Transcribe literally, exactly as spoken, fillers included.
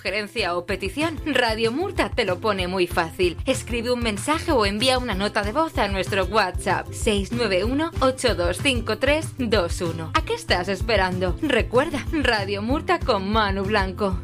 sugerencia o petición, Radio Murta te lo pone muy fácil. Escribe un mensaje o envía una nota de voz a nuestro WhatsApp seis nueve uno, ocho dos cinco tres dos uno. ¿A qué estás esperando? Recuerda, Radio Murta con Manu Blanco.